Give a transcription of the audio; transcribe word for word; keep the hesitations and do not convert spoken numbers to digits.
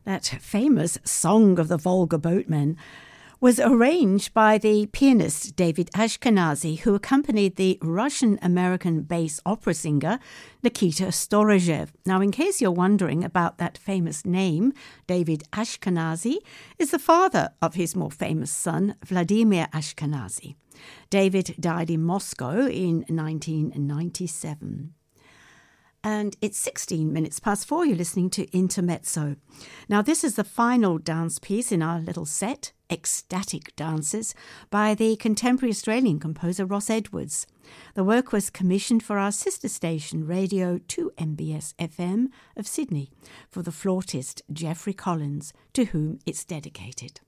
That famous Song of the Volga Boatmen was arranged by the pianist David Ashkenazy, who accompanied the Russian-American bass opera singer Nikita Storozhev. Now, in case you're wondering about that famous name, David Ashkenazy is the father of his more famous son, Vladimir Ashkenazy. David died in Moscow in nineteen ninety-seven. And it's sixteen minutes past four. You're listening to Intermezzo. Now, this is the final dance piece in our little set, Ecstatic Dances, by the contemporary Australian composer Ross Edwards. The work was commissioned for our sister station, Radio two M B S F M of Sydney, for the flautist Jeffrey Collins, to whom it's dedicated.